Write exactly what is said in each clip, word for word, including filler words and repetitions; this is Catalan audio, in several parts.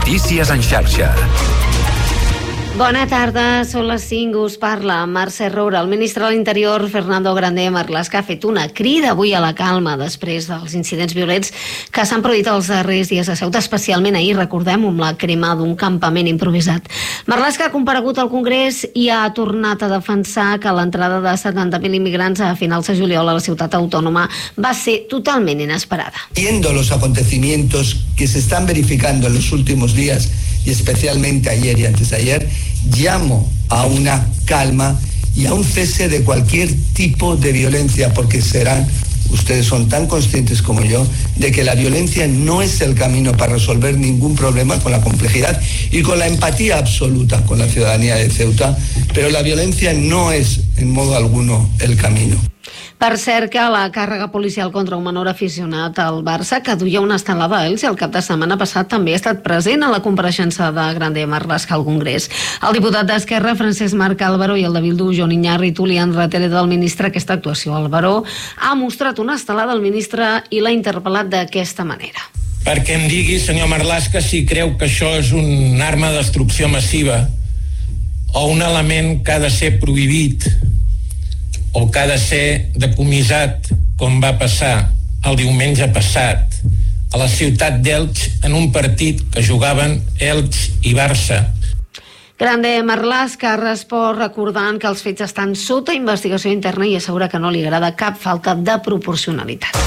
Notícies en xarxa. Bona tarda, són les cinc, us parla Mercè Roura. El ministre de l'Interior, Fernando Grande Marlaska, ha fet una crida avui a la calma després dels incidents violents que s'han produït els darrers dies a Ceuta, especialment ahir, recordem, amb la crema d'un campament improvisat. Marlaska ha comparegut al Congrés i ha tornat a defensar que l'entrada de setanta mil immigrants a finals de juliol a la ciutat autònoma va ser totalment inesperada. Viendo los acontecimientos que se están verificando en los últimos días y especialmente ayer y antes de ayer, llamo a una calma y a un cese de cualquier tipo de violencia, porque serán, ustedes son tan conscientes como yo, de que la violencia no es el camino para resolver ningún problema, con la complejidad y con la empatía absoluta con la ciudadanía de Ceuta, pero la violencia no es en modo alguno el camino. Per cert, que la càrrega policial contra un menor aficionat al Barça, que duia una estelada a ells, el cap de setmana passat també ha estat present a la compareixença de Grande Marlaska al Congrés. El diputat d'Esquerra, Francesc Marc Álvaro, i el de Bildu, Jon Iñárritu, li han retret del ministre aquesta actuació. Álvaro ha mostrat una estelada al ministre i l'ha interpel·lat d'aquesta manera. Perquè em digui, senyor Marlaska, si creu que això és una arma de destrucció massiva o un element que ha de ser prohibit o que ha de ser decomissat, com va passar el diumenge passat a la ciutat d'Elx en un partit que jugaven Elx i Barça. Grande Marlaska ha respost recordant que els fets estan sota investigació interna i assegura que no li agrada cap falta de proporcionalitat.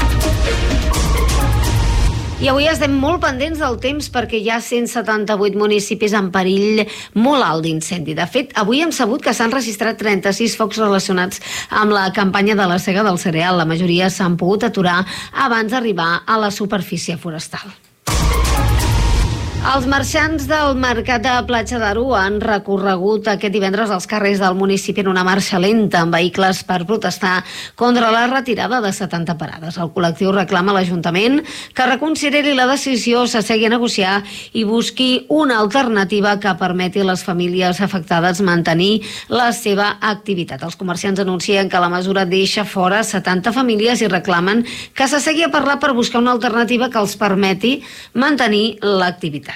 I avui estem molt pendents del temps perquè hi ha cent setanta-vuit municipis en perill molt alt d'incendi. De fet, avui hem sabut que s'han registrat trenta-sis focs relacionats amb la campanya de la sega del cereal. La majoria s'han pogut aturar abans d'arribar a la superfície forestal. Els marxants del mercat de Platja d'Aro han recorregut aquest divendres als carrers del municipi en una marxa lenta amb vehicles per protestar contra la retirada de setanta parades. El col·lectiu reclama a l'Ajuntament que reconsideri la decisió, s'assegui a negociar i busqui una alternativa que permeti a les famílies afectades mantenir la seva activitat. Els comerciants anuncien que la mesura deixa fora setanta famílies i reclamen que s'assegui a parlar per buscar una alternativa que els permeti mantenir l'activitat.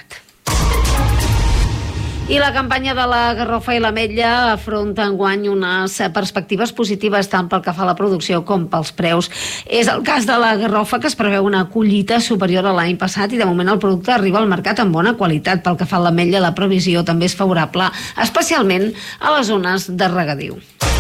I la campanya de la garrofa i l'ametlla afronta enguany unes perspectives positives tant pel que fa a la producció com pels preus. És el cas de la garrofa, que es preveu una collita superior a l'any passat i de moment el producte arriba al mercat amb bona qualitat. Pel que fa a l'ametlla, la previsió també és favorable, especialment a les zones de regadiu.